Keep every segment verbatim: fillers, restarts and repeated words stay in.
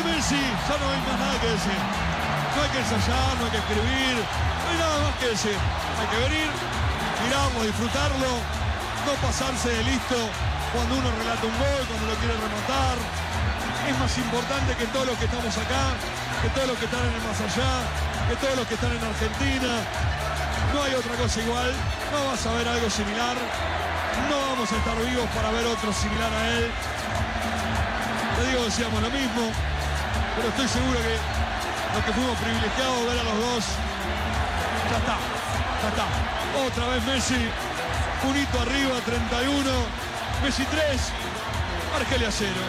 de Messi, ya no hay más nada que decir. No hay que ensayar, no hay que escribir, no hay nada más que decir. Hay que venir, mirarlo, disfrutarlo, no pasarse de listo cuando uno relata un gol, cuando lo quiere remontar. Es más importante que todos los que estamos acá, que todos los que están en el más allá, que todos los que están en Argentina. No hay otra cosa igual, no vas a ver algo similar, no vamos a estar vivos para ver otro similar a él. Te digo, decíamos lo mismo, pero estoy seguro que los que fuimos privilegiados ver a los dos, ya está, ya está. Otra vez Messi, un hito arriba, treinta y uno, Messi tres, Argelia cero.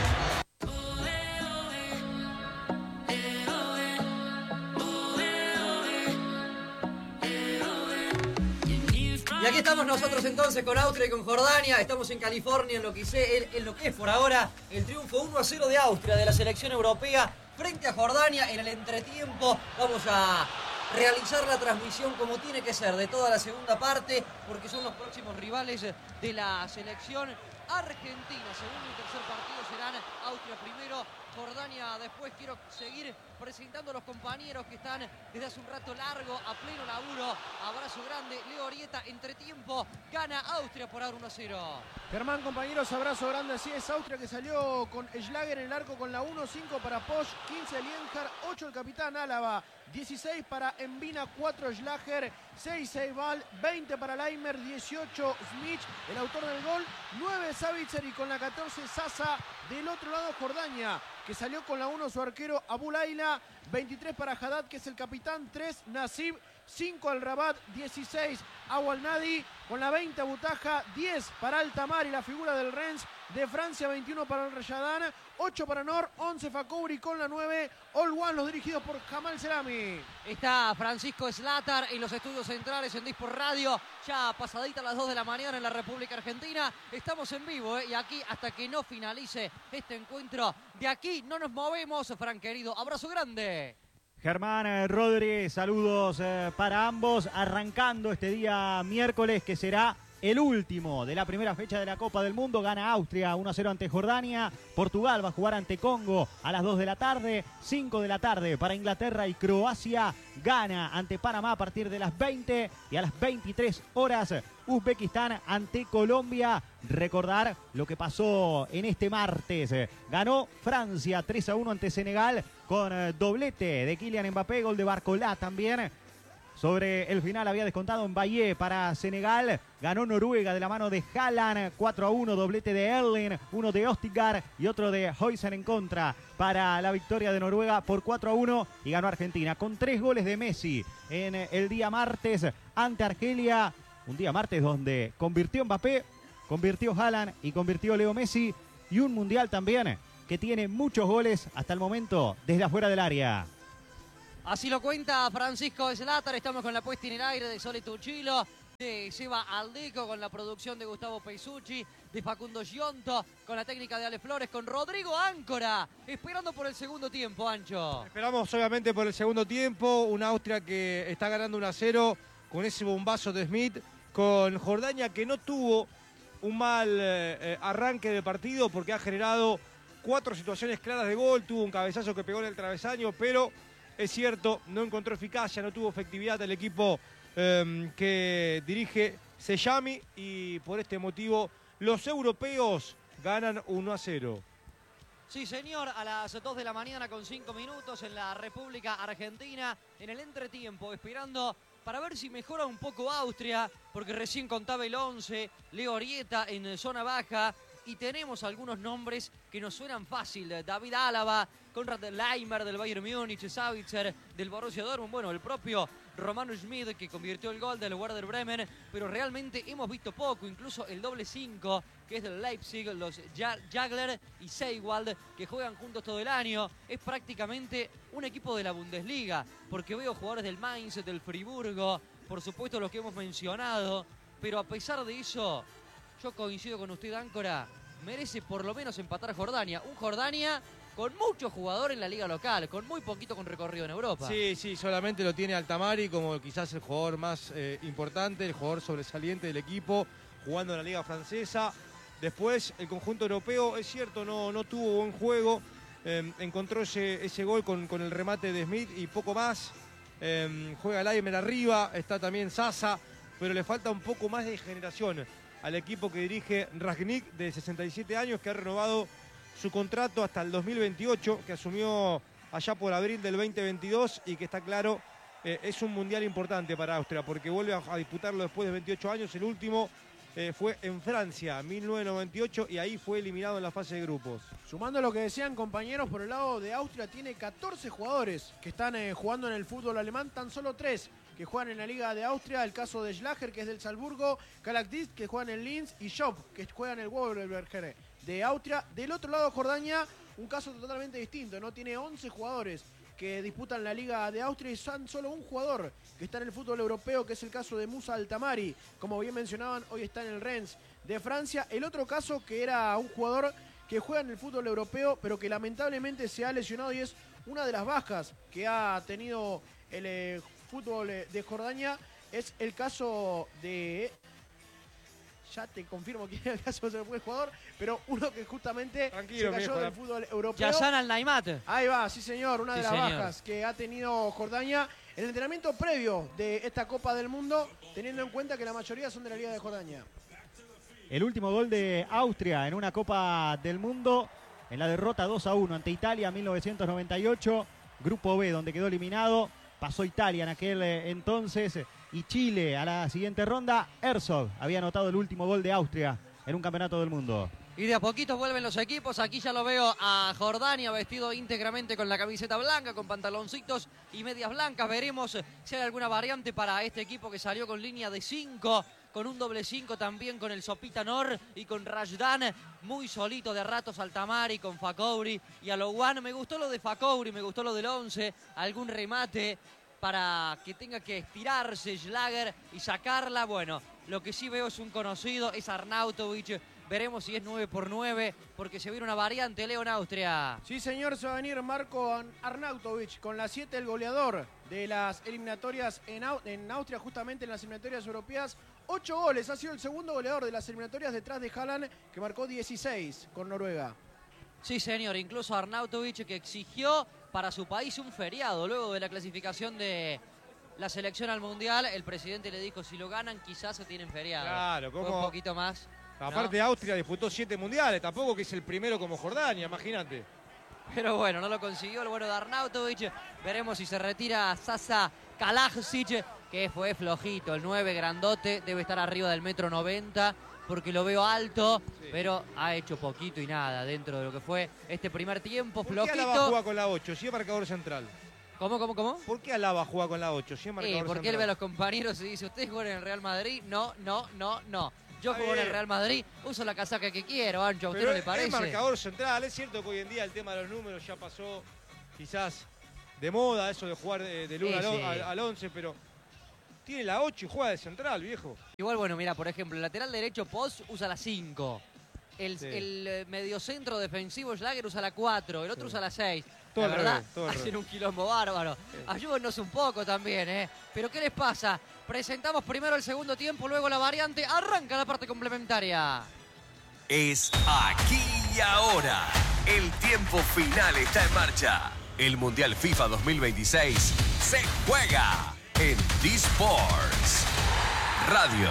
Y aquí estamos nosotros entonces con Austria y con Jordania. Estamos en California en lo que, sé, en lo que es por ahora el triunfo uno a cero de Austria, de la selección europea frente a Jordania. En el entretiempo vamos a realizar la transmisión como tiene que ser de toda la segunda parte, porque son los próximos rivales de la selección argentina. Segundo y tercer partido serán Austria primero, Jordania después. Quiero seguir presentando a los compañeros que están desde hace un rato largo a pleno laburo. Abrazo grande, Leo Orieta. Entretiempo, gana Austria por ahora uno a cero. Germán, compañeros, abrazo grande. Así es, Austria que salió con Schlager en el arco con la uno, cinco para Posch, quince Lienhard, ocho el capitán Álava, dieciséis para Embina, cuatro Schlager, seis Seibal, veinte para Leimer, dieciocho Smich, el autor del gol, nueve Savitzer y con la catorce Sasa. Del otro lado Jordania, que salió con la uno su arquero Abu Laila, veintitrés para Haddad, que es el capitán, tres Nasib, cinco al Rabat, dieciséis Awal Nadi, con la veinte Butaja, diez para Altamar y la figura del Rennes de Francia, veintiuno para el Rayadan, ocho para Nor, once Fakouri con la nueve, All One, los dirigidos por Jamal Selami. Está Francisco Slatar en los estudios centrales en Dispor Radio, ya pasadita a las dos de la mañana en la República Argentina. Estamos en vivo, ¿eh? Y aquí hasta que no finalice este encuentro, de aquí no nos movemos. Fran querido, abrazo grande. Germán, eh, Rodri, saludos eh, para ambos, arrancando este día miércoles que será el último de la primera fecha de la Copa del Mundo. Gana Austria uno a cero ante Jordania. Portugal va a jugar ante Congo a las dos de la tarde. cinco de la tarde para Inglaterra y Croacia. Gana ante Panamá a partir de las veinte. Y a las veintitrés horas Uzbekistán ante Colombia. Recordar lo que pasó en este martes. Ganó Francia tres a uno ante Senegal con eh, doblete de Kylian Mbappé, gol de Barcola también. Sobre el final había descontado en Valle para Senegal. Ganó Noruega de la mano de Haaland, cuatro a uno, doblete de Erling, uno de Ostigar y otro de Huijsen en contra para la victoria de Noruega por cuatro a uno. Y ganó Argentina con tres goles de Messi en el día martes ante Argelia. Un día martes donde convirtió Mbappé, convirtió Haaland y convirtió Leo Messi. Y un mundial también que tiene muchos goles hasta el momento desde afuera del área. Así lo cuenta Francisco Slatar. Estamos con la puesta en el aire de Sole Tuchilo, de Seba Aldeco, con la producción de Gustavo Peisucci, de Facundo Giunto, con la técnica de Ale Flores, con Rodrigo Áncora, esperando por el segundo tiempo, Ancho. Esperamos obviamente por el segundo tiempo, una Austria que está ganando uno a cero con ese bombazo de Smith, con Jordania que no tuvo un mal eh, arranque de partido porque ha generado cuatro situaciones claras de gol, tuvo un cabezazo que pegó en el travesaño, pero es cierto, no encontró eficacia, no tuvo efectividad el equipo eh, que dirige Sejami y por este motivo los europeos ganan uno a cero. Sí, señor, a las dos de la mañana con cinco minutos en la República Argentina, en el entretiempo, esperando para ver si mejora un poco Austria, porque recién contaba el once, Leo Orieta en zona baja, y tenemos algunos nombres que nos suenan fácil. David Álava, Konrad Leimer del Bayern Múnich, Savitzer del Borussia Dortmund, bueno, el propio Romano Schmid que convirtió el gol del Werder Bremen, pero realmente hemos visto poco, incluso el doble cinco que es del Leipzig, los Jagler y Seiwald que juegan juntos todo el año, es prácticamente un equipo de la Bundesliga, porque veo jugadores del Mainz, del Friburgo, por supuesto los que hemos mencionado, pero a pesar de eso, yo coincido con usted, Áncora, merece por lo menos empatar Jordania. Un Jordania con muchos jugadores en la liga local, con muy poquito con recorrido en Europa. Sí, sí, solamente lo tiene Altamari como quizás el jugador más eh, importante, el jugador sobresaliente del equipo, jugando en la liga francesa. Después, el conjunto europeo, es cierto, no, no tuvo buen juego. eh, encontró ese, ese gol con, con el remate de Smith y poco más. Eh, juega Laimer arriba, está también Sasa, pero le falta un poco más de generación al equipo que dirige Rangnick, de sesenta y siete años, que ha renovado su contrato hasta el dos mil veintiocho, que asumió allá por abril del veinte veintidós y que está claro, eh, es un mundial importante para Austria, porque vuelve a, a disputarlo después de veintiocho años. El último eh, fue en Francia, mil novecientos noventa y ocho, y ahí fue eliminado en la fase de grupos. Sumando lo que decían compañeros, por el lado de Austria tiene catorce jugadores que están eh, jugando en el fútbol alemán, tan solo tres que juegan en la Liga de Austria, el caso de Schlager, que es del Salzburgo, Kalakdis, que juega en el Linz, y Schopp, que juega en el Wolfsberger de Austria. Del otro lado, Jordania, un caso totalmente distinto, ¿no? Tiene once jugadores que disputan la Liga de Austria y son solo un jugador que está en el fútbol europeo, que es el caso de Musa Altamari. Como bien mencionaban, hoy está en el Rennes de Francia. El otro caso, que era un jugador que juega en el fútbol europeo, pero que lamentablemente se ha lesionado y es una de las bajas que ha tenido el eh, fútbol eh, de Jordania, es el caso de... Ya te confirmo quién es el caso de ese jugador, pero uno que justamente Tranquilo, se cayó viejo, del fútbol europeo. Yazan Al-Naimat. Ahí va, sí señor, una Sí, de las señor. bajas que ha tenido Jordania en el entrenamiento previo de esta Copa del Mundo, teniendo en cuenta que la mayoría son de la Liga de Jordania. El último gol de Austria en una Copa del Mundo, en la derrota dos a uno ante Italia en mil novecientos noventa y ocho, Grupo B, donde quedó eliminado. Pasó Italia en aquel eh, entonces y Chile a la siguiente ronda. Herzog había anotado el último gol de Austria en un campeonato del mundo. Y de a poquito vuelven los equipos. Aquí ya lo veo a Jordania vestido íntegramente con la camiseta blanca, con pantaloncitos y medias blancas. Veremos si hay alguna variante para este equipo que salió con línea de cinco, con un doble cinco también, con el Sopita Nor y con Rajdan, muy solito de ratos Altamari, con Fakouri y Alowan. Me gustó lo de Fakouri, me gustó lo del once, algún remate para que tenga que estirarse Schlager y sacarla. Bueno, lo que sí veo es un conocido, es Arnautovic. Veremos si es nueve por nueve, porque se viene una variante, Leo, en Austria. Sí, señor, se va a venir Marco Arnautovic con la siete, el goleador de las eliminatorias en, Au en Austria, justamente en las eliminatorias europeas. Ocho goles, ha sido el segundo goleador de las eliminatorias detrás de Haaland, que marcó dieciséis con Noruega. Sí, señor, incluso Arnautovic, que exigió para su país un feriado luego de la clasificación de la selección al Mundial. El presidente le dijo, si lo ganan, quizás se tienen feriado. Claro, Fue ¿cómo? un poquito más. Aparte, ¿no? Austria disputó siete mundiales, tampoco que es el primero como Jordania, imagínate. Pero bueno, no lo consiguió el bueno de Arnautovic. Veremos si se retira Sasa Kalajdzic, que fue flojito. El nueve grandote debe estar arriba del metro noventa, porque lo veo alto, sí, pero ha hecho poquito y nada dentro de lo que fue este primer tiempo. ¿Por flojito. qué Alaba juega con la ocho si es marcador central? ¿Cómo, cómo, cómo? ¿Por qué Alaba juega con la ocho si es marcador Eh, porque central? él ve a los compañeros y dice, ¿ustedes juegan en el Real Madrid? No, no, no, no. Yo juego en el Real Madrid, uso la casaca que quiero, Ancho, ¿a usted Pero no le parece? es marcador central, es cierto que hoy en día el tema de los números ya pasó quizás de moda, eso de jugar de, del uno Sí, al, sí. al, al once, pero tiene la ocho y juega de central, viejo. Igual, bueno, mira, por ejemplo, el lateral derecho Post usa la cinco. El, Sí. el eh, mediocentro defensivo Schlager usa la cuatro, el otro Sí. usa la seis. Todo La al verdad, revés, todo al hacen revés. un quilombo bárbaro. Sí. Ayúdennos un poco también, ¿eh? Pero ¿qué les pasa? Presentamos primero el segundo tiempo, luego la variante. Arranca la parte complementaria. Es aquí y ahora. El tiempo final está en marcha. El Mundial FIFA dos mil veintiséis se juega en D-Sports Radio.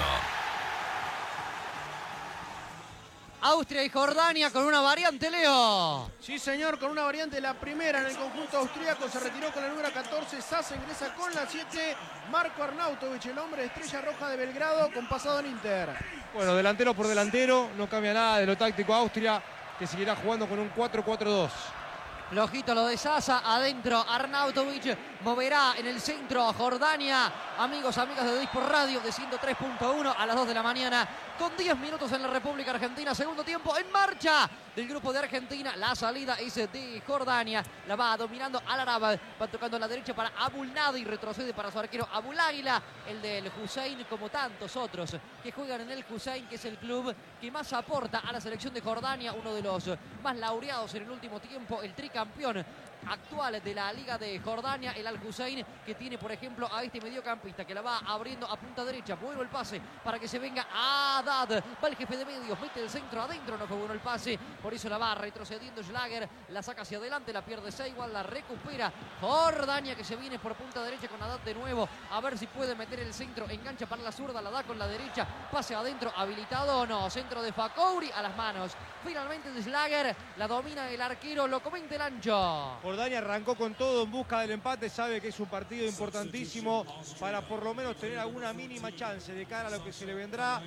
Austria y Jordania con una variante, Leo. Sí, señor, con una variante, la primera en el conjunto austríaco, se retiró con la número catorce, Sasa ingresa con la siete, Marco Arnautovic, el hombre de Estrella Roja de Belgrado, con pasado en Inter. Bueno, delantero por delantero, no cambia nada de lo táctico Austria, que seguirá jugando con un cuatro cuatro dos. Flojito lo de Sasa, adentro Arnautovic, moverá en el centro a Jordania. Amigos, amigas de Dispor Radio de ciento tres punto uno a las dos de la mañana, con diez minutos en la República Argentina. Segundo tiempo en marcha del grupo de Argentina. La salida es de Jordania, la va dominando Al-Arab, va tocando a la derecha para Abul Nadi, retrocede para su arquero Abul Águila, el del Hussein, como tantos otros que juegan en el Hussein, que es el club que más aporta a la selección de Jordania, uno de los más laureados en el último tiempo, el tricampeón actual de la Liga de Jordania, el Al-Hussein, que tiene, por ejemplo, a este mediocampista que la va abriendo a punta derecha. Bueno el pase para que se venga Haddad. Va el jefe de medios, mete el centro adentro, no fue bueno el pase, por eso la va retrocediendo Schlager, la saca hacia adelante, la pierde Seiwald, la recupera Jordania, que se viene por punta derecha con Haddad de nuevo, a ver si puede meter el centro, engancha para la zurda, la da con la derecha, pase adentro, habilitado o no, centro de Fakouri a las manos, finalmente de Schlager, la domina el arquero, lo comenta el ancho. Jordania arrancó con todo en busca del empate, sabe que es un partido importantísimo para por lo menos tener alguna mínima chance de cara a lo que se le vendrá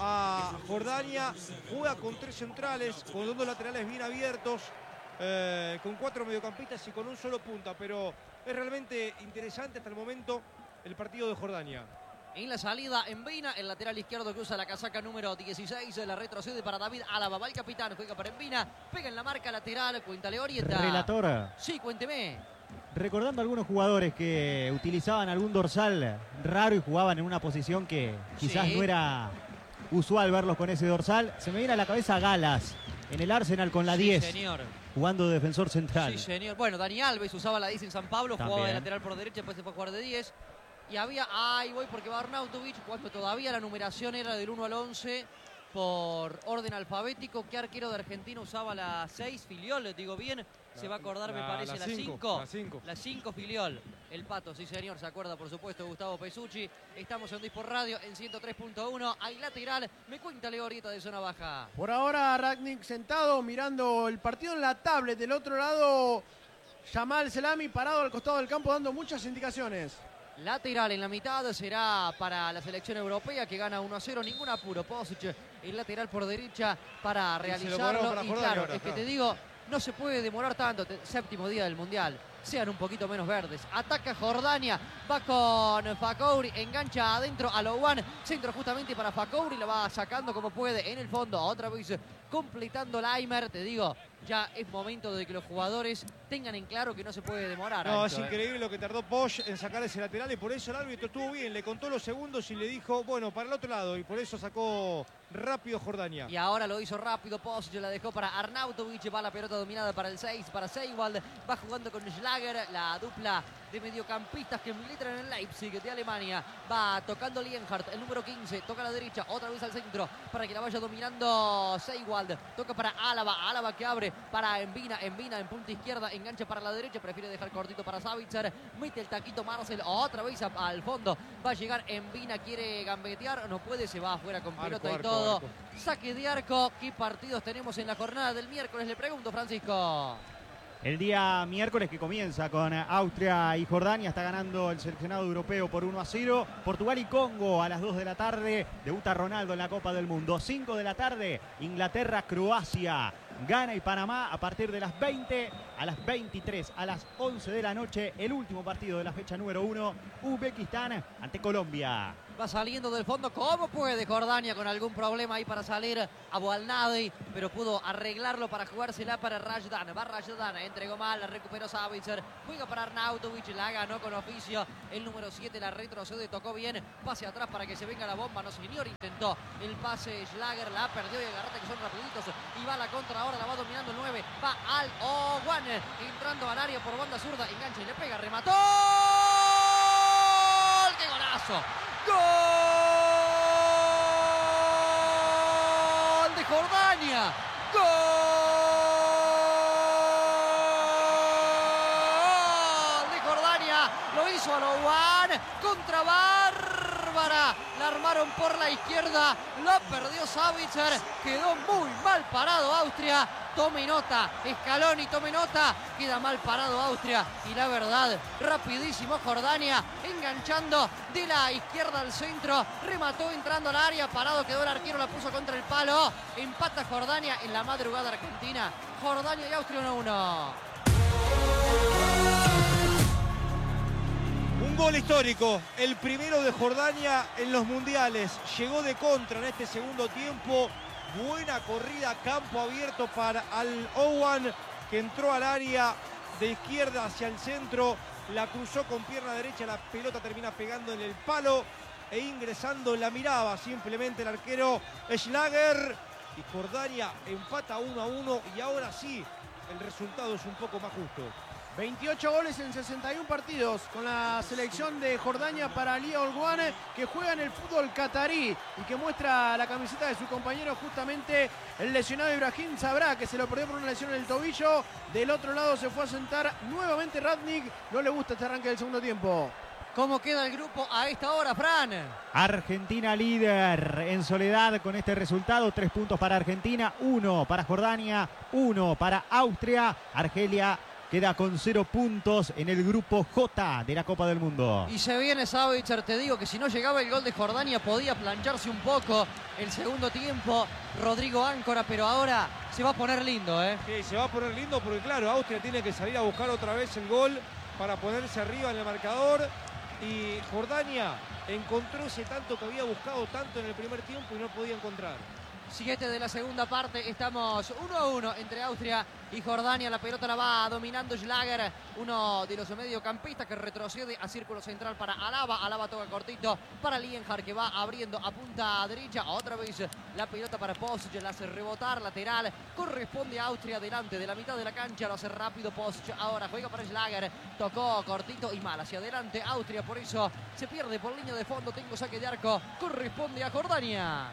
a Jordania. Juega con tres centrales, con dos laterales bien abiertos, eh, con cuatro mediocampistas y con un solo punta, pero es realmente interesante hasta el momento el partido de Jordania. En la salida, Envina, el lateral izquierdo que usa la casaca número dieciséis, la retrocede para David Álava, va el capitán, juega para Envina, pega en la marca lateral, cuéntale Orieta. Relator. Sí, cuénteme. Recordando algunos jugadores que utilizaban algún dorsal raro y jugaban en una posición que quizás Sí. no era usual verlos con ese dorsal, se me viene a la cabeza Galas en el Arsenal con la Sí, diez, señor. jugando de defensor central. Sí, señor. Bueno, Dani Alves usaba la diez en San Pablo, También. jugaba de lateral por derecha, después se fue a jugar de diez. Y había, ahí voy porque va Arnautovic, cuando todavía la numeración era del uno al once por orden alfabético. ¿Qué arquero de Argentina usaba la seis? Filiol, les digo bien. Se va a acordar, me la- parece, la la cinco, cinco. la cinco. La cinco, Filiol. El Pato, sí señor, se acuerda por supuesto Gustavo Pesucci. Estamos en Disport Radio en ciento tres punto uno. Hay lateral, me cuenta Leo Orieta de zona baja. Por ahora Ragnick sentado mirando el partido en la tablet. Del otro lado, Jamal Selami parado al costado del campo dando muchas indicaciones. Lateral en la mitad será para la selección europea que gana uno a cero, ningún apuro. Posic, el lateral por derecha para Y se lo realizarlo. cobraron para Y Jordania claro, ahora, es que claro. te digo, no se puede demorar tanto. te- Séptimo día del Mundial. Sean un poquito menos verdes. Ataca Jordania, va con Fakouri, engancha adentro a Louan, centro justamente para Fakouri, lo va sacando como puede en el fondo, otra vez completando Laimer, te digo, ya es momento de que los jugadores tengan en claro que no se puede demorar. No, Ancho, es eh. increíble lo que tardó Posch en sacar ese lateral y por eso el árbitro estuvo bien, le contó los segundos y le dijo, bueno, para el otro lado, y por eso sacó rápido Jordania. Y ahora lo hizo rápido, Posic la dejó para Arnautovic, va la pelota dominada para el seis, para Seiwald, va jugando con Schlager, la dupla de mediocampistas que militan en el Leipzig de Alemania, va tocando Lienhardt, el número quince, toca a la derecha, otra vez al centro, para que la vaya dominando Seiwald, toca para Álava, Álava que abre para Envina, Envina en punta izquierda, engancha para la derecha, prefiere dejar cortito para Savitzer, mete el taquito Marcel, otra vez a- al fondo, va a llegar Envina, quiere gambetear, no puede, se va afuera con Arco, pelota y arco, todo. arco. Saque de arco. ¿Qué partidos tenemos en la jornada del miércoles? Le pregunto, Francisco. El día miércoles que comienza con Austria y Jordania, está ganando el seleccionado europeo por uno a cero. Portugal y Congo a las dos de la tarde. Debuta Ronaldo en la Copa del Mundo. cinco de la tarde, Inglaterra, Croacia. Ghana y Panamá a partir de las veinte, a las veintitrés, a las once de la noche. El último partido de la fecha número uno, Uzbekistán ante Colombia. Va saliendo del fondo. ¿Cómo puede Jordania con algún problema ahí para salir a Boalnadi? Pero pudo arreglarlo para jugársela para Rajdan. Va Rajdan, entregó mal, la recuperó Savitzer. Juega para Arnautovic, la ganó con oficio. El número siete la retrocede, tocó bien. Pase atrás para que se venga la bomba. No señor, intentó el pase Schlager, la perdió y agarrate que son rapiditos. Y va a la contra ahora, la va dominando el nueve. Va al Owan, entrando al área por banda zurda. Engancha y le pega, remató. ¡Qué golazo! ¡Gol de Jordania! ¡Gol de Jordania! Lo hizo Louan contra Bárbara. La armaron por la izquierda. La perdió Savitzer. Quedó muy mal parado Austria. Tome nota, Scaloni, tome nota. Queda mal parado Austria. Y la verdad, rapidísimo Jordania. Enganchando de la izquierda al centro. Remató entrando al área. Parado quedó el arquero, la puso contra el palo. Empata Jordania en la madrugada argentina. Jordania y Austria uno a uno. Un gol histórico, el primero de Jordania en los mundiales. Llegó de contra en este segundo tiempo. Buena corrida, campo abierto para Al Owan, que entró al área de izquierda hacia el centro. La cruzó con pierna derecha, la pelota termina pegando en el palo e ingresando, la miraba simplemente el arquero Schlager. Y Jordania empata uno a uno y ahora sí, el resultado es un poco más justo. veintiocho goles en sesenta y uno partidos con la selección de Jordania para Lia Olguan, que juega en el fútbol catarí y que muestra la camiseta de su compañero, justamente el lesionado Ibrahim Sabra, que se lo perdió por una lesión en el tobillo. Del otro lado se fue a sentar nuevamente Radnik. No le gusta este arranque del segundo tiempo. ¿Cómo queda el grupo a esta hora, Fran? Argentina líder en soledad con este resultado. Tres puntos para Argentina, uno para Jordania, uno para Austria. Argelia queda con cero puntos en el grupo J de la Copa del Mundo. Y se viene Savic, te digo que si no llegaba el gol de Jordania podía plancharse un poco el segundo tiempo Rodrigo Áncora, pero ahora se va a poner lindo, ¿eh? Sí, se va a poner lindo porque claro, Austria tiene que salir a buscar otra vez el gol para ponerse arriba en el marcador. Y Jordania encontró ese tanto que había buscado tanto en el primer tiempo y no podía encontrar. Siete de la segunda parte, estamos uno a uno entre Austria y Jordania. La pelota la va dominando Schlager, uno de los mediocampistas que retrocede a círculo central para Alaba. Alaba toca cortito para Lienhard, que va abriendo a punta derecha. Otra vez la pelota para Posic, la hace rebotar lateral. Corresponde a Austria delante de la mitad de la cancha, lo hace rápido Posic. Ahora juega para Schlager, tocó cortito y mal hacia adelante Austria, por eso se pierde por línea de fondo. Tengo saque de arco, corresponde a Jordania.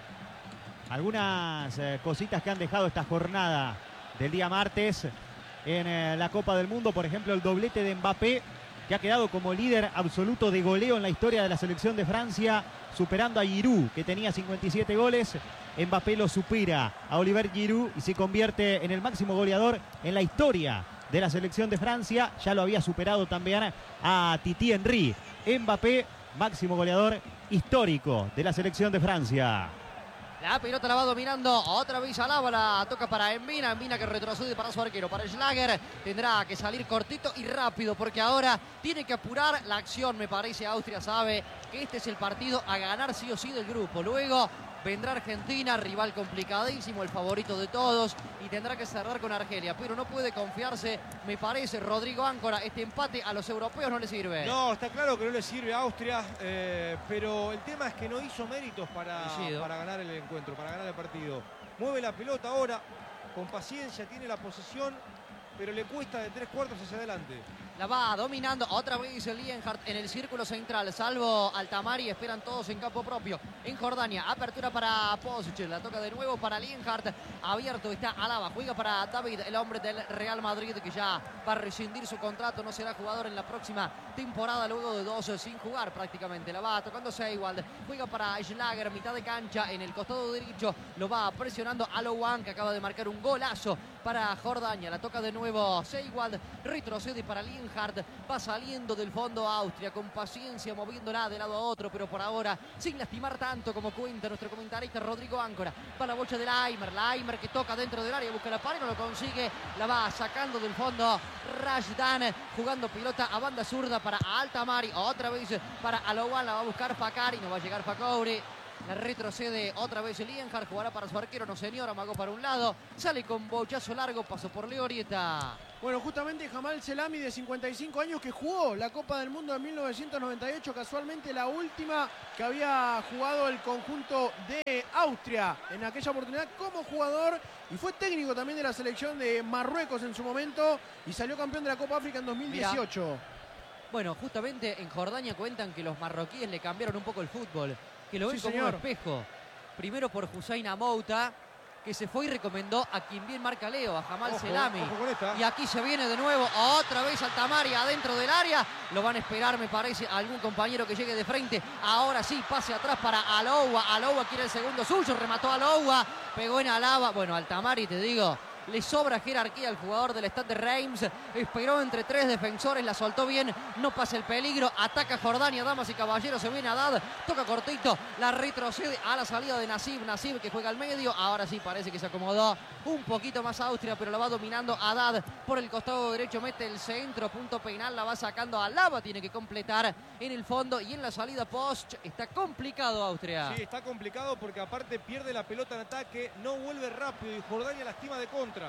Algunas eh, cositas que han dejado esta jornada del día martes en eh, la Copa del Mundo. Por ejemplo, el doblete de Mbappé, que ha quedado como líder absoluto de goleo en la historia de la selección de Francia, superando a Giroud, que tenía cincuenta y siete goles. Mbappé lo supera a Olivier Giroud y se convierte en el máximo goleador en la historia de la selección de Francia. Ya lo había superado también a Titi Henry. Mbappé, máximo goleador histórico de la selección de Francia. La pelota la va dominando otra vez Alaba, la toca para Embina, Embina que retrocede para su arquero, para Schlager. Tendrá que salir cortito y rápido porque ahora tiene que apurar la acción, me parece. Austria sabe que este es el partido a ganar sí o sí del grupo. Luego vendrá Argentina, rival complicadísimo, el favorito de todos, y tendrá que cerrar con Argelia, pero no puede confiarse, me parece, Rodrigo Áncora. Este empate a los europeos no le sirve. No, está claro que no le sirve a Austria, eh, pero el tema es que no hizo méritos para, para ganar el encuentro, para ganar el partido. Mueve la pelota ahora, con paciencia, tiene la posesión, pero le cuesta de tres cuartos hacia adelante. La va dominando otra vez Lienhard en el círculo central, salvo Altamari, esperan todos en campo propio. En Jordania, apertura para Posic, la toca de nuevo para Lienhard, abierto está Alaba, juega para David, el hombre del Real Madrid, que ya va a rescindir su contrato, no será jugador en la próxima temporada, luego de dos sin jugar prácticamente. La va tocando Seiwald, juega para Schlager, mitad de cancha en el costado derecho, lo va presionando Alouan, que acaba de marcar un golazo para Jordania. La toca de nuevo Seiwald, retrocede para Lienhard, va saliendo del fondo Austria con paciencia, moviéndola de lado a otro, pero por ahora sin lastimar tanto, como cuenta nuestro comentarista Rodrigo Áncora. Va la bocha de Laimer, Laimer que toca dentro del área, busca la pared, no lo consigue, la va sacando del fondo Rajdan, jugando pelota a banda zurda para Altamari, otra vez para Alouan, la va a buscar Fakari, no va a llegar Fakouri. La retrocede otra vez Lienhard, jugará para su arquero, no señor, amagó para un lado, sale con bochazo largo, pasó por Leorieta. Bueno, justamente Jamal Selami, de cincuenta y cinco años, que jugó la Copa del Mundo en mil novecientos noventa y ocho, casualmente la última que había jugado el conjunto de Austria en aquella oportunidad como jugador, y fue técnico también de la selección de Marruecos en su momento y salió campeón de la Copa África en dos mil dieciocho. Mirá. Bueno, justamente en Jordania cuentan que los marroquíes le cambiaron un poco el fútbol, que lo ven Sí, como señor. un espejo. Primero por Hussein Amouta, que se fue y recomendó a quien bien marca Leo, a Jamal Ojo, Selami. ojo con esta. Y aquí se viene de nuevo otra vez Altamari adentro del área. Lo van a esperar, me parece, algún compañero que llegue de frente. Ahora sí, pase atrás para Aloua. Aloua quiere el segundo suyo, remató Aloua, pegó en Alaba. Bueno, Altamari, te digo, le sobra jerarquía al jugador del Stade de Reims. Esperó entre tres defensores, la soltó bien, no pasa el peligro. Ataca Jordania, damas y caballeros, se viene Haddad, toca cortito, la retrocede a la salida de Nasib. Nasib que juega al medio, ahora sí parece que se acomodó un poquito más Austria, pero la va dominando Haddad por el costado derecho, mete el centro, punto penal, la va sacando a Lava, tiene que completar en el fondo y en la salida post. Está complicado Austria. Sí, está complicado porque aparte pierde la pelota en ataque, no vuelve rápido y Jordania lastima de contra.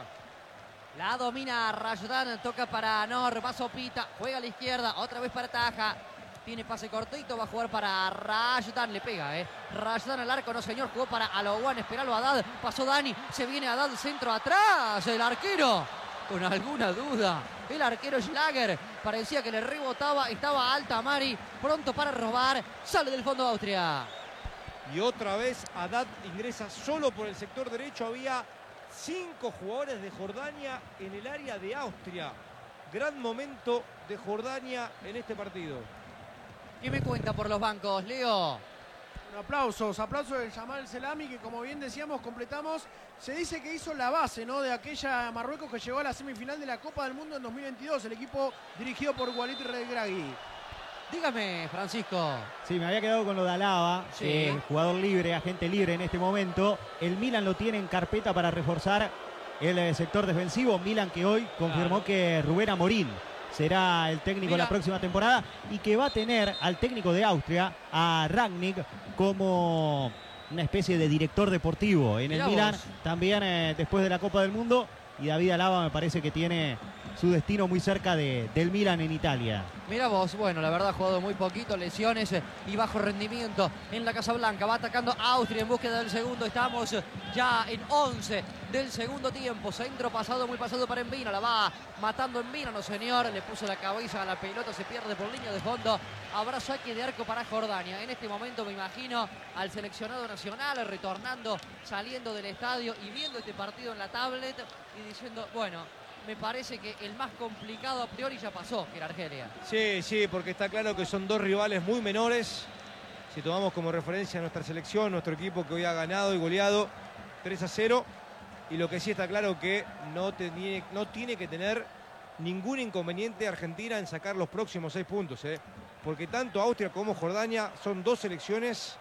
La domina Rajdan, toca para Nor, va Sopita, juega a la izquierda, otra vez para Taja. Tiene pase cortito, va a jugar para Rajdan, le pega, eh. Rajdan al arco, no señor, jugó para Alouan, esperalo a Haddad, pasó Dani, se viene Haddad, centro atrás, el arquero con alguna duda. El arquero Schlager parecía que le rebotaba, estaba Altamari pronto para robar, sale del fondo Austria. Y otra vez Haddad ingresa solo por el sector derecho. Había cinco jugadores de Jordania en el área de Austria. Gran momento de Jordania en este partido. ¿Qué me cuenta por los bancos, Leo? Un aplausos, aplausos de Jamal Selami, que como bien decíamos, completamos. Se dice que hizo la base, ¿no?, de aquella Marruecos que llegó a la semifinal de la Copa del Mundo en dos mil veintidós, el equipo dirigido por Walid Regragui. Dígame, Francisco. Sí, me había quedado con lo de Alaba, Sí. eh, jugador libre, agente libre en este momento. El Milan lo tiene en carpeta para reforzar el eh, sector defensivo. Milan que hoy confirmó Claro. que Rubén Amorín será el técnico Mira. la próxima temporada y que va a tener al técnico de Austria, a Rangnick, como una especie de director deportivo en el Mirá Milan, vos. también eh, después de la Copa del Mundo. Y David Alaba me parece que tiene su destino muy cerca de, del Milan en Italia. Mira vos, bueno, la verdad ha jugado muy poquito, lesiones eh, y bajo rendimiento en la Casa Blanca. Va atacando Austria en búsqueda del segundo. Estamos eh, ya en once del segundo tiempo. Centro pasado, muy pasado para Envina. La va matando Envina, no señor. Le puso la cabeza a la pelota, se pierde por línea de fondo. Habrá saque de arco para Jordania. En este momento me imagino al seleccionado nacional retornando, saliendo del estadio y viendo este partido en la tablet y diciendo, bueno, me parece que el más complicado a priori ya pasó, que era Argelia. Sí, sí, porque está claro que son dos rivales muy menores. Si tomamos como referencia a nuestra selección, nuestro equipo que hoy ha ganado y goleado tres a cero. Y lo que sí está claro que no, tiene, no tiene que tener ningún inconveniente Argentina en sacar los próximos seis puntos. ¿eh? Porque tanto Austria como Jordania son dos selecciones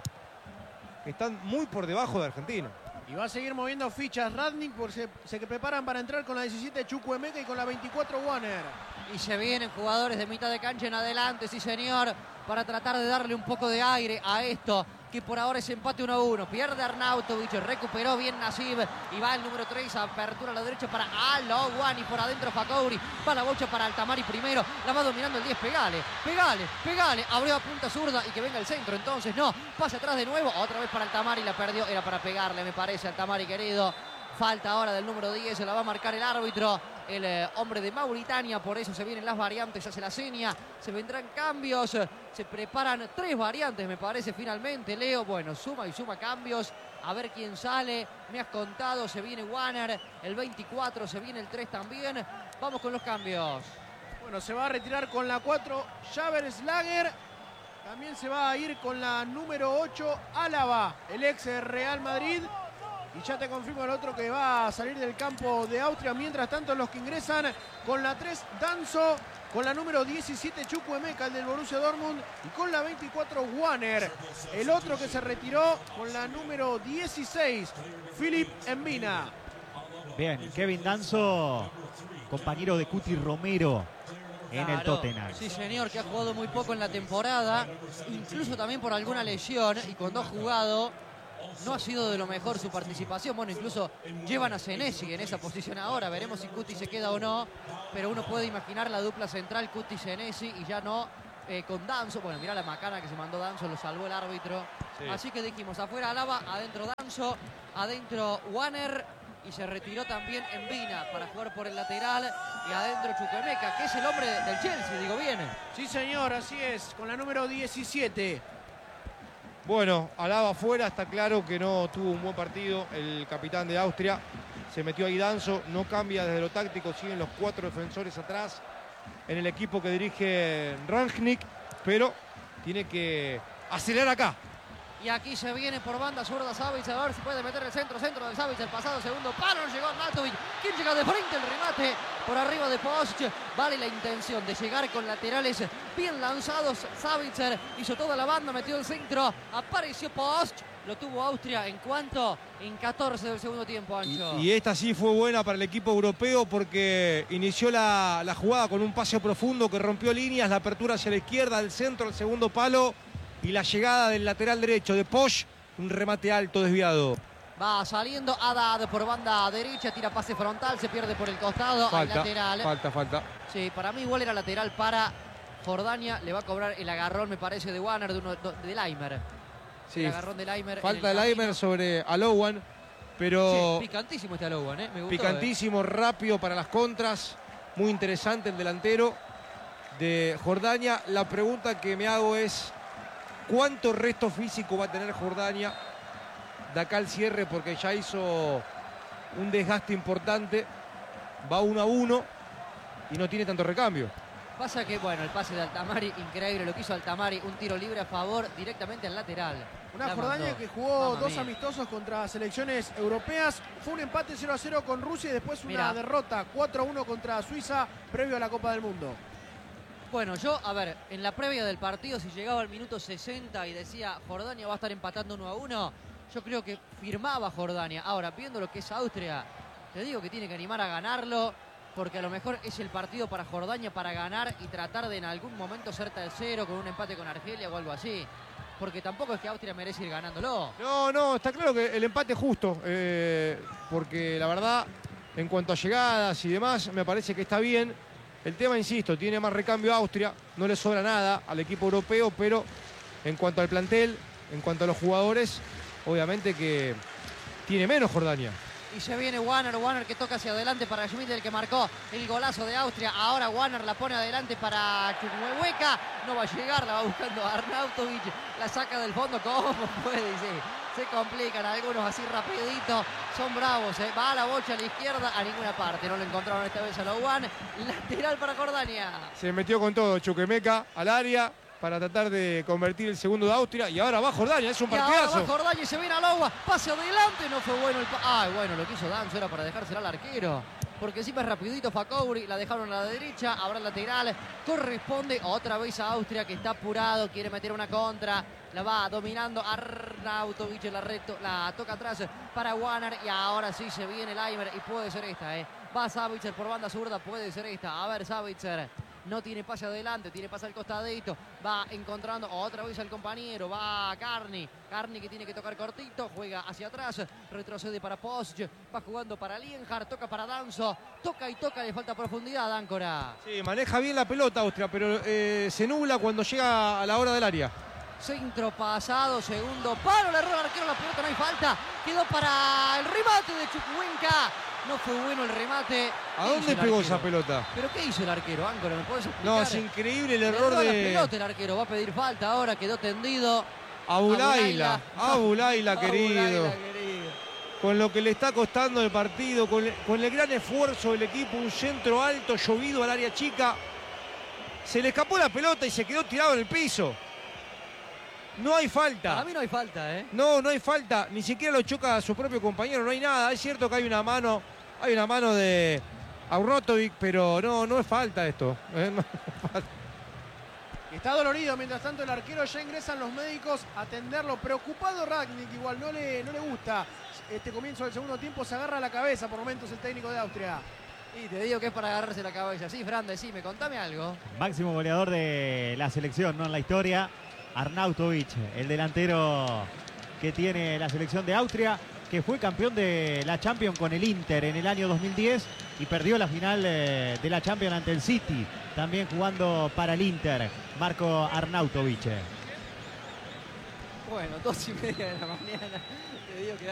que están muy por debajo de Argentina. Y va a seguir moviendo fichas Radnik, porque se, se preparan para entrar con la diecisiete Chukwuemeka y con la veinticuatro Warner. Y se vienen jugadores de mitad de cancha en adelante, sí señor, para tratar de darle un poco de aire a esto, que por ahora es empate uno a uno. Pierde Arnautovic, recuperó bien Nasib y va el número tres, apertura a la derecha para Alowani, por adentro Fakouri, va la bocha para Altamari primero, la va dominando el diez, pegale, pegale, pegale, abrió a punta zurda y que venga el centro, entonces no, pasa atrás de nuevo, otra vez para Altamari, la perdió, era para pegarle me parece, Altamari querido. Falta ahora del número diez, se la va a marcar el árbitro, el eh, hombre de Mauritania, por eso se vienen las variantes, hace la seña, se vendrán cambios, se preparan tres variantes me parece finalmente, Leo, bueno, suma y suma cambios, a ver quién sale, me has contado, se viene Warner, el veinticuatro, se viene el tres también, vamos con los cambios. Bueno, se va a retirar con la cuatro Javer Schlager, también se va a ir con la número ocho Alaba, el ex Real Madrid. Y ya te confirmo el otro que va a salir del campo de Austria. Mientras tanto, los que ingresan con la tres, Danso, con la número diecisiete, Chukwuemeka, el del Borussia Dortmund, y con la veinticuatro, Warner. El otro que se retiró con la número dieciséis, Philip Envina. Bien, Kevin Danso, compañero de Cuti Romero en el Claro, Tottenham. sí señor, que ha jugado muy poco en la temporada, incluso también por alguna lesión, y cuando ha jugado no ha sido de lo mejor su participación. Bueno, incluso llevan a Senesi en esa posición ahora. Veremos si Cuti se queda o no. Pero uno puede imaginar la dupla central Cuti-Senesi y ya no eh, con Danso. Bueno, mirá la macana que se mandó Danso, lo salvó el árbitro. Sí. Así que dijimos, afuera Alaba, adentro Danso, adentro Warner. Y se retiró también Envina para jugar por el lateral. Y adentro Chukwuemeka, que es el hombre del Chelsea, digo bien. Sí, señor, así es, con la número diecisiete. Bueno, Alaba afuera, está claro que no tuvo un buen partido el capitán de Austria. Se metió ahí Danso, no cambia desde lo táctico, siguen los cuatro defensores atrás en el equipo que dirige Rangnick, pero tiene que acelerar acá. Y aquí se viene por banda zurda Savic, a ver si puede meter el centro, centro de Savic, el pasado segundo palo, llegó Arnautovic, quien llega de frente, el remate por arriba de Post, vale la intención de llegar con laterales bien lanzados, Savic hizo toda la banda, metió el centro, apareció Post, lo tuvo Austria en cuanto, en catorce del segundo tiempo, Ancho. Y, y esta sí fue buena para el equipo europeo porque inició la, la jugada con un pase profundo que rompió líneas, la apertura hacia la izquierda, al centro, al segundo palo, y la llegada del lateral derecho de Posch, un remate alto desviado. Va saliendo Haddad por banda derecha, tira pase frontal, se pierde por el costado, Falta, al lateral. falta, falta. Sí, para mí igual era lateral para Jordania, le va a cobrar el agarrón, me parece, de Warner, de, uno, de Laimer. Sí, el agarrón de Laimer. falta de el Aimer sobre Alowan. Pero Sí, picantísimo este Alowan, ¿eh? Me gustó, picantísimo, rápido para las contras. Muy interesante el delantero de Jordania. La pregunta que me hago es, ¿cuánto resto físico va a tener Jordania de acá al cierre? Porque ya hizo un desgaste importante. Va uno a uno y no tiene tanto recambio. Pasa que, bueno, el pase de Altamari, increíble lo que hizo Altamari, un tiro libre a favor directamente al lateral. Una La Jordania mandó. que jugó Mamma dos mía. amistosos contra selecciones europeas. Fue un empate cero a cero con Rusia y después una Mirá. derrota cuatro a uno contra Suiza previo a la Copa del Mundo. Bueno, yo, a ver, en la previa del partido, si llegaba al minuto sesenta y decía Jordania va a estar empatando uno a uno, yo creo que firmaba Jordania. Ahora, viendo lo que es Austria, te digo que tiene que animar a ganarlo, porque a lo mejor es el partido para Jordania para ganar y tratar de en algún momento ser tercero con un empate con Argelia o algo así. Porque tampoco es que Austria merece ir ganándolo. No, no, está claro que el empate es justo. eh, porque la verdad, en cuanto a llegadas y demás, me parece que está bien. El tema, insisto, tiene más recambio Austria. No le sobra nada al equipo europeo, pero en cuanto al plantel, en cuanto a los jugadores, obviamente que tiene menos Jordania. Y se viene Wanner, Wanner que toca hacia adelante para Schmidt, el que marcó el golazo de Austria. Ahora Wanner la pone adelante para Chukwuemeka. No va a llegar, la va buscando Arnautovic. La saca del fondo como puede, sí. Se complican algunos así rapidito. Son bravos, ¿eh? Va a la bocha a la izquierda, a ninguna parte. No lo encontraron esta vez a Alowan. Lateral para Jordania. Se metió con todo Chukwuemeka al área para tratar de convertir el segundo de Austria. Y ahora va Jordania, es un Y ahora partidazo. va Jordania y se viene a Alowa. Pase adelante, no fue bueno el pa Ay, bueno, lo que hizo Danzo era para dejársela al arquero. Porque encima es rapidito Fakouri, la dejaron a la derecha, ahora el lateral. Corresponde otra vez a Austria que está apurado, quiere meter una contra. La va dominando Arnautovic, la, reto, la toca atrás para Wanner. Y ahora sí se viene Laimer y puede ser esta, ¿eh? Va Savitzer por banda zurda, puede ser esta. A ver, Savitzer. No tiene pase adelante, tiene pase al costadito. Va encontrando otra vez al compañero. Va Carney. Carney que tiene que tocar cortito. Juega hacia atrás. Retrocede para Posch. Va jugando para Lienhardt. Toca para Danzo. Toca y toca. Le falta profundidad, Áncora. Sí, maneja bien la pelota Austria, pero eh, se nubla cuando llega a la hora del área. Centro pasado, segundo palo, le erró el arquero, la pelota, no hay falta. Quedó para el remate de Chukwuemeka. No fue bueno el remate. ¿A ¿Qué dónde hizo el pegó arquero? esa pelota? ¿Pero qué hizo el arquero, Áncora? ¿Me podés explicar? No, es increíble el Le error erró la de pelota el arquero, va a pedir falta ahora, quedó tendido. Abulaila. Abulaila, Abulaila, querido. querido. Con lo que le está costando el partido, con el, con el gran esfuerzo del equipo, un centro alto, llovido al área chica. Se le escapó la pelota y se quedó tirado en el piso. No hay Para falta. mí no hay falta, ¿eh? No, no hay falta. Ni siquiera lo choca a su propio compañero, no hay nada. Es cierto que hay una mano, hay una mano de Arnautovic, pero no, no es falta esto. ¿eh? No es falta. Está dolorido, mientras tanto el arquero ya ingresan los médicos a atenderlo. Preocupado Ragnick, igual no le, no le gusta este comienzo del segundo tiempo. Se agarra la cabeza por momentos el técnico de Austria. Y te digo que es para agarrarse la cabeza. Sí, Fran, decime, contame algo. Máximo goleador de la selección, ¿no? En la historia, Arnautovic, el delantero que tiene la selección de Austria, que fue campeón de la Champions con el Inter en el año dos mil diez y perdió la final eh, de la Champions ante el City, también jugando para el Inter, Marco Arnautovic. Bueno, dos y media de la mañana. Te digo que